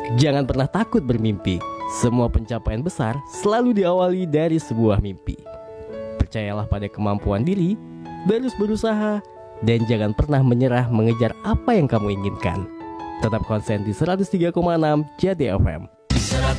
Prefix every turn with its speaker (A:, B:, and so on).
A: Jangan pernah takut bermimpi. Semua pencapaian besar selalu diawali dari sebuah mimpi. Percayalah pada kemampuan diri, terus berusaha, dan jangan pernah menyerah mengejar apa yang kamu inginkan. Tetap konsen di 103,6 Jati FM.